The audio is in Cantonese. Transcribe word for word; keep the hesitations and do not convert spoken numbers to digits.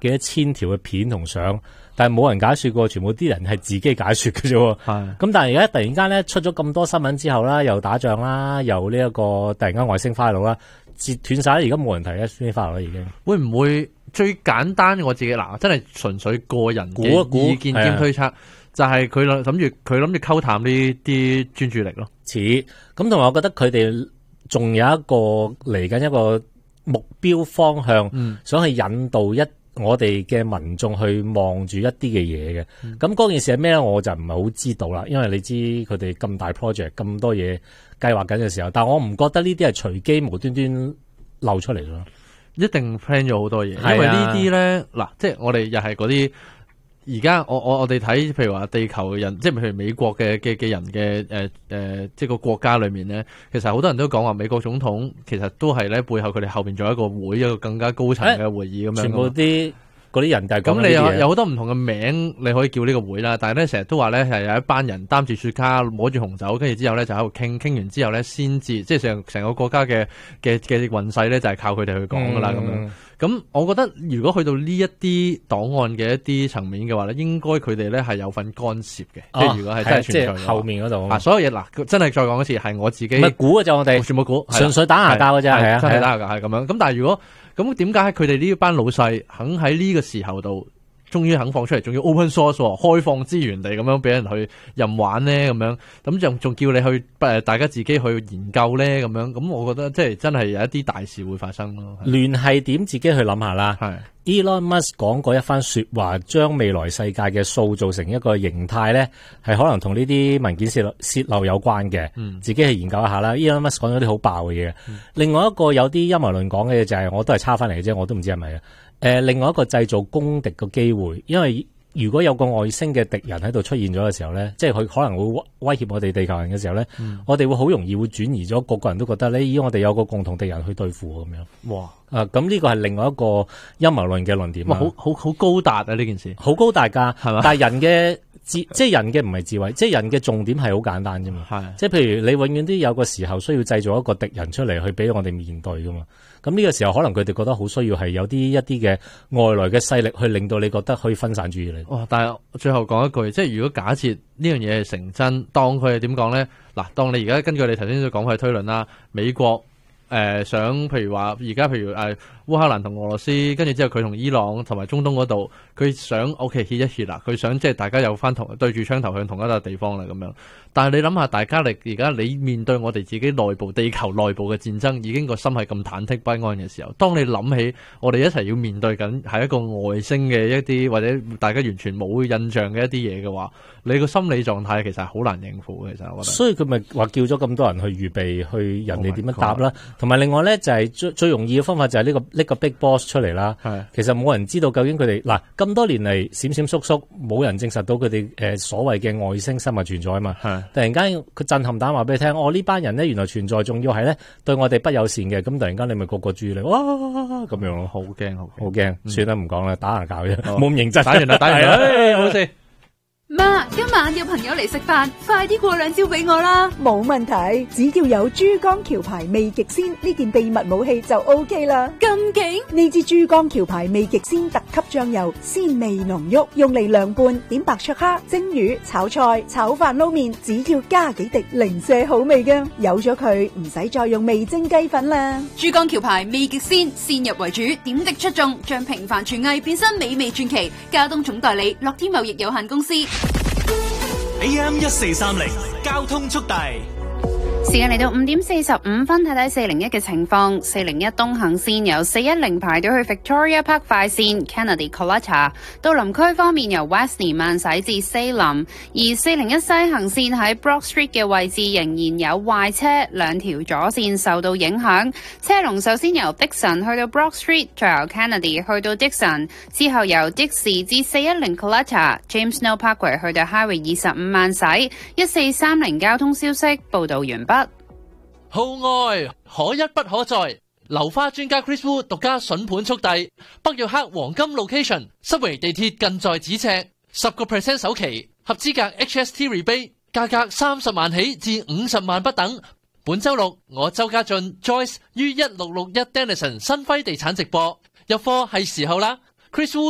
幾多千條嘅片同相，但係冇人解說過，全部啲人係自己解說嘅啫。係咁，但係而家突然間咧出咗咁多新聞之後啦，又打仗啦，又呢一個突然間外星花路啦，截斷晒，而家冇人提一啲花路啦，已經會唔會最簡單？我自己嗱，真係純粹個人嘅意見兼推測。就係佢諗住佢諗住溝淡呢啲專注力咯， 似咁，同埋我覺得佢哋仲有一個嚟緊一個目標方向，嗯、想去引導一我哋嘅民眾去望住一啲嘅嘢嘅。咁嗰、嗯、件事係咩咧？我就唔係好知道啦，因為你知佢哋咁大 project 咁多嘢計劃緊嘅時候，但我唔覺得呢啲係隨機無端端漏出嚟咯， 一定 plan 咗好多嘢，因為呢啲咧嗱，即係我哋又係嗰啲。而家我我我哋睇，譬如話地球人，即係譬如美國嘅嘅嘅人嘅誒誒，即係個國家裏面咧，其實好多人都講話美國總統其實都係咧背後佢哋後邊仲有一個會，一個更加高層嘅會議咁樣。全部啲嗰啲人就係咁。咁你有有好多唔同嘅名，你可以叫呢個會啦。但係咧成日都話咧係有一班人擔住雪茄，摸住紅酒，跟住之後咧就喺度傾，傾完之後咧先至，即係成成個國家嘅嘅嘅運勢咧就係靠佢哋去講噶啦咁樣。咁，我覺得如果去到呢一啲檔案嘅一啲層面嘅話咧，應該佢哋咧係有份干涉嘅。哦、即係如果係真係存在嘅話，後面嗰度啊，所有嘢嗱，真係再講一次，係我自己唔係估嘅啫，我哋全部估，純粹打牙交嘅啫，係啊，真係打牙交係咁樣。咁但係如果咁點解佢哋呢班老細肯喺呢個時候度？終於肯放出嚟，仲要 open source 開放資源地咁樣俾人去任玩咧，咁樣咁就仲叫你去誒，大家自己去研究咧，咁樣咁，我覺得即係真係有一啲大事會發生咯。聯繫點自己去諗下啦。係 Elon Musk 講過一番說話，將未來世界嘅塑造成一個形態咧，係可能同呢啲文件泄漏泄漏有關嘅。嗯，自己去研究一下啦。Elon Musk 講咗啲好爆嘅嘢。嗯、另外一個有啲陰謀論講嘅嘢就係、是，我都係抄翻嚟嘅啫，我都唔知係咪啊。誒、呃，另外一個製造公敵嘅機會，因為如果有個外星嘅敵人喺度出現咗嘅時候咧，即係佢可能會威脅我哋地球人嘅時候咧，嗯、我哋會好容易會轉移咗，個個人都覺得咧，咦，我哋有個共同敵人去對付咁樣。哇！啊，咁呢個係另外一個陰謀論嘅論點。哇，好好好高達啊！呢件事好高達噶，係嘛？但係人嘅智，即係人嘅唔係智慧，即係人嘅重點係好簡單啫嘛。係，即係譬如你永遠都有個時候需要製造一個敵人出嚟去俾我哋面對噶嘛。咁呢個時候可能佢哋覺得好需要係有啲一啲嘅外來嘅勢力去令到你覺得可以分散注意力。哇！但係最後講一句，即係如果假設呢樣嘢係成真，當佢係點講咧？嗱，當你而家根據你頭先所講嘅推論啦，美國誒、呃、想譬如話而家譬如誒。呃烏克蘭同俄羅斯，跟住之後佢同伊朗同埋中東嗰度，佢想 OK 歇一歇啦，佢想即係大家有翻同對住槍頭向同一笪地方啦咁樣。但係你諗下，大家力而家你面對我哋自己內部地球內部嘅戰爭，已經個心係咁忐忑不安嘅時候，當你諗起我哋一齊要面對緊係一個外星嘅一啲或者大家完全冇印象嘅一啲嘢嘅話，你個心理狀態其實係好難應付嘅。其實我覺得，所以佢咪話叫咗咁多人去預備去人哋點樣答啦。同埋、oh、另外咧就係、是、最最容易嘅方法就係呢、這個。呢個 Big Boss 出嚟啦，係其實冇人知道究竟佢哋嗱咁多年嚟閃閃縮縮，冇人證實到佢哋誒所謂嘅外星生物存在啊嘛，係突然間佢震撼彈話俾你聽，哦呢班人咧原來存在，仲要係咧對我哋不友善嘅，咁突然間你咪個個注意力哇咁樣咯，好驚好好驚，嗯、算啦唔講啦，打下教啫，冇咁認真，打完啦打完啦，冇事。 媽，今晚有朋友嚟食飯，快啲過兩招俾我啦！ 冇問題，只要有珠江橋牌味極鮮呢件秘密武器就 O K 啦。 咁勁！ 呢支珠江橋牌味極鮮特級醬油，鮮味濃郁，用嚟涼拌、點白灼蝦、蒸魚、炒菜、炒飯撈麵，只要加幾滴，零舍好味㗎。有咗佢，唔使再用味精雞粉啦。 珠江橋牌味極鮮，鮮入為主，點滴出眾，將平凡廚藝變身美味傳奇。交通總代理樂天貿易有限公司。 A M 一四三零交通速遞。 時間嚟到五點四十五分，睇睇四零一嘅情況。四零一東行線由四一零排隊去 Victoria Park 快線 Kennedy Collector， 到林區方面由 Westleigh 慢駛至 Salem， 而四零一西行線喺 Brock Street 嘅位置仍然有壞車，兩條左線受到影響。車龍首先由 Dixon 去到 Brock Street， 再由 Kennedy 去到 Dixon， 之後由 Dixie 至四一零 Collector James Snow Parkway 去到 Highway 二十五慢駛。一四三零交通消息報道完畢。 號外可一不可再，流花專家 Chris Wu 獨家筍盤速遞，北約克黃金 location， 濕圍地鐵近在咫尺，十個 percent 首期，合資格 H S T rebate， 價格三十萬起至五十萬不等。本周六我周家俊 Joyce 於一六六一 Denison 新輝地產直播，入貨係時候啦。Chris Wu